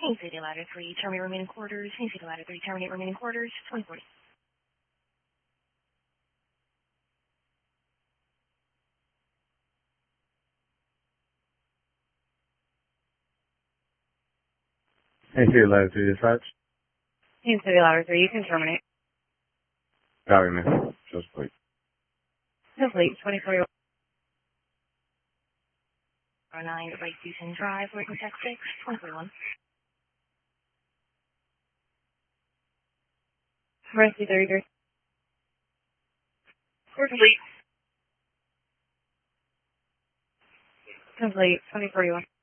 City Ladder 3, terminate remaining quarters. City Ladder 3, terminate remaining quarters. 2040. City Ladder 3 dispatch. City Ladder 3, you can terminate. Copy, man. Just wait. Complete. 2040. 09, right Houston Drive, working tech 6, 2041. Rescue 33. Complete. Complete. 2041.